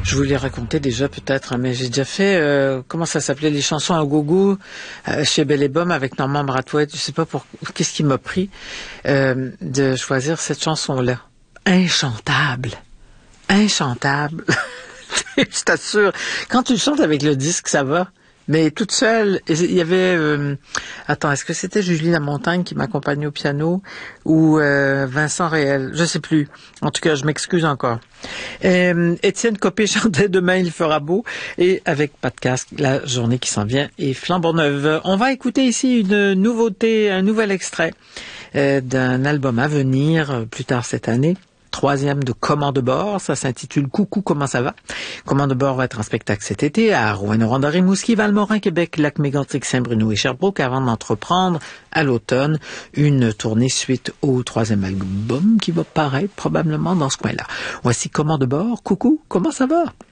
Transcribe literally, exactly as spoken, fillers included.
Je vous l'ai raconté déjà peut-être, hein, mais j'ai déjà fait, euh, comment ça s'appelait, les chansons à gogo euh, chez Bell et Bomm avec Normand Brathwaite. Je sais pas pour qu'est-ce qui m'a pris euh, de choisir cette chanson-là. Inchantable. Inchantable. Je t'assure, quand tu chantes avec le disque, ça va. Mais toute seule, il y avait... Euh, attends, est-ce que c'était Julie Lamontagne qui m'accompagnait au piano ou euh, Vincent Réel? Je sais plus. En tout cas, je m'excuse encore. Euh, Étienne Copé chantait Demain il fera beau et avec pas de casque, la journée qui s'en vient est flambant neuve. On va écouter ici une nouveauté, un nouvel extrait euh, d'un album à venir euh, plus tard cette année. Troisième de Comment de bord, ça s'intitule Coucou, comment ça va? Comment de bord va être en spectacle cet été à Rouyn-Noranda, Rimouski, Valmorin, Québec, Lac-Mégantic, Saint-Bruno et Sherbrooke avant d'entreprendre à l'automne une tournée suite au troisième album qui va paraître probablement dans ce coin-là. Voici Comment de bord, coucou, comment ça va?